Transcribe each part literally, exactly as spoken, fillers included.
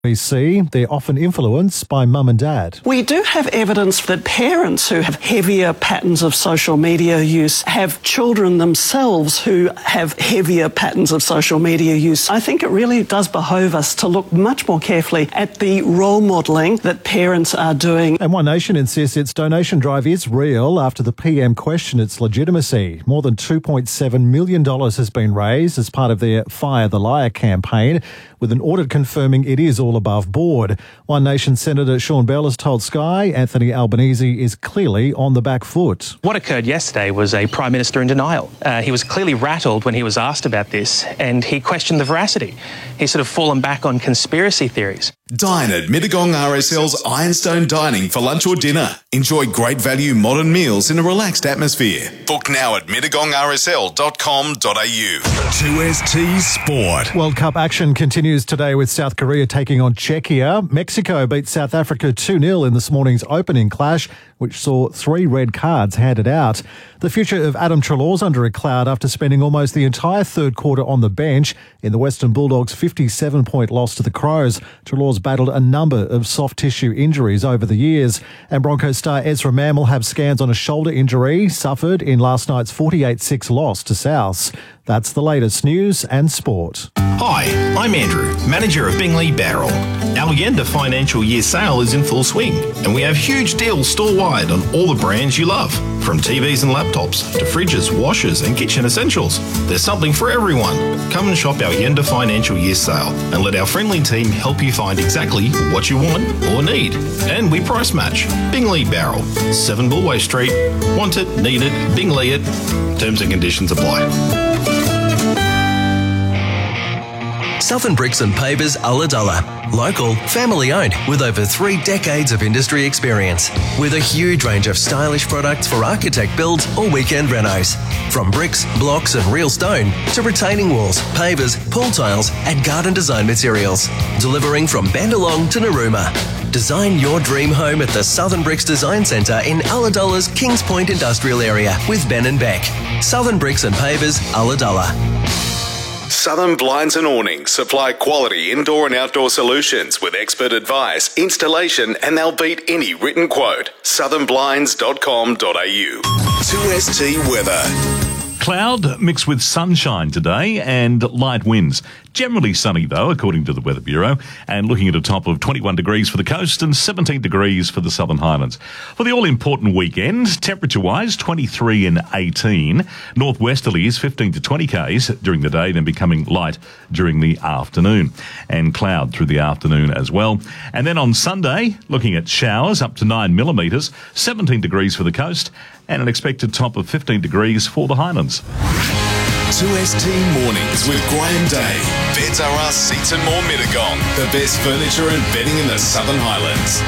We see they're often influenced by mum and dad. We do have evidence that parents who have heavier patterns of social media use have children themselves who have heavier patterns of social media use. I think it really does behove us to look much more carefully at the role modelling that parents are doing. And One Nation insists its donation drive is real after the P M questioned its legitimacy. More than two point seven million dollars has been raised as part of their Fire the Liar campaign, with an audit confirming it is all above board. One Nation Senator Sean Bell has told Sky Anthony Albanese is clearly on the back foot. What occurred yesterday was a Prime Minister in denial. Uh, he was clearly rattled when he was asked about this, and he questioned the veracity. He's sort of fallen back on conspiracy theories. Dine at Mittagong R S L's Ironstone Dining for lunch or dinner. Enjoy great value modern meals in a relaxed atmosphere. Book now at mittagong r s l dot com dot a u. two S T Sport. World Cup action continues today with South Korea taking on Czechia. Mexico beat South Africa two nil in this morning's opening clash, which saw three red cards handed out. The future of Adam Treloar's under a cloud after spending almost the entire third quarter on the bench in the Western Bulldogs' fifty-seven point loss to the Crows. Treloar's battled a number of soft tissue injuries over the years, and Broncos star Ezra Mam will have scans on a shoulder injury suffered in last night's forty-eight six loss to Souths. That's the latest news and sport. Hi, I'm Andrew, manager of Bingley Barrel. Our Yenda financial year sale is in full swing, and we have huge deals store-wide on all the brands you love, from T Vs and laptops to fridges, washers and kitchen essentials. There's something for everyone. Come and shop our Yenda financial year sale and let our friendly team help you find exactly what you want or need. And we price match. Bingley Barrel, seven Bullway Street. Want it, need it, Bingley it. Terms and conditions apply. Southern Bricks and Pavers Ulladulla. Local, family owned, with over three decades of industry experience. With a huge range of stylish products for architect builds or weekend renos. From bricks, blocks and real stone to retaining walls, pavers, pool tiles and garden design materials. Delivering from Bandalong to Narooma. Design your dream home at the Southern Bricks Design Centre in Ulladulla's Kings Point Industrial Area with Ben and Beck. Southern Bricks and Pavers Ulladulla. Southern Blinds and Awnings supply quality indoor and outdoor solutions with expert advice, installation, and they'll beat any written quote. southern blinds dot com dot a u. two S T weather. Cloud mixed with sunshine today and light winds. Generally sunny though, according to the Weather Bureau, and looking at a top of twenty-one degrees for the coast and seventeen degrees for the Southern Highlands. For the all-important weekend, temperature-wise, twenty-three and eighteen. Northwesterlies, fifteen to twenty k's during the day, then becoming light during the afternoon. And cloud through the afternoon as well. And then on Sunday, looking at showers up to nine millimetres, seventeen degrees for the coast, and an expected top of fifteen degrees for the Highlands. two S T Mornings with Graham Day. Beds R Us Seats and More Mittagong. The best furniture and bedding in the Southern Highlands.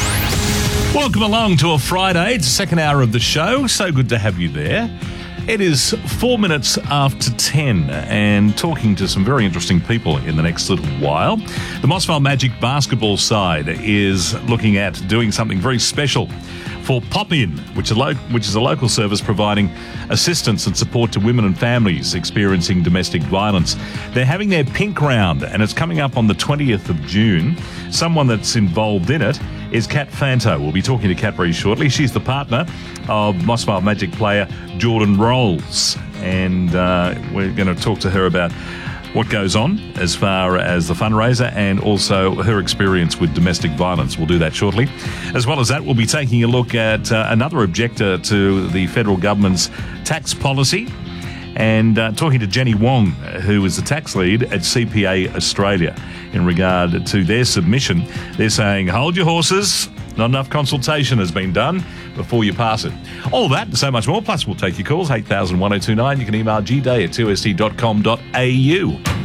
Welcome along to a Friday. It's the second hour of the show. So good to have you there. It is four minutes after ten and talking to some very interesting people in the next little while. The Mossvale Magic basketball side is looking at doing something very special for Pop In, which is, lo- which is a local service providing assistance and support to women and families experiencing domestic violence. They're having their pink round and it's coming up on the twentieth of June. Someone that's involved in it is Kat Fanto. We'll be talking to Kat very shortly. She's the partner of Mossvale Magic player Jordan Rolls, and uh, we're going to talk to her about what goes on as far as the fundraiser and also her experience with domestic violence. We'll do that shortly. As well as that, we'll be taking a look at uh, another objector to the federal government's tax policy and uh, talking to Jenny Wong, who is the tax lead at C P A Australia. In regard to their submission, they're saying, hold your horses, not enough consultation has been done before you pass it. All that and so much more, plus we'll take your calls, eight thousand one oh two nine. You can email g day at two s t dot com dot a u.